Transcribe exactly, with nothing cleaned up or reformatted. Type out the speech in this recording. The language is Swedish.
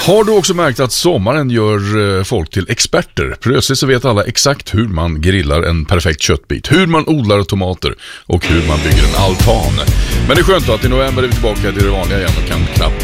Har du också märkt att sommaren gör folk till experter? Plötsligt så vet alla exakt hur man grillar en perfekt köttbit, hur man odlar tomater och hur man bygger en altan. Men det är skönt att i november är vi tillbaka till det vanliga igen och kan knappt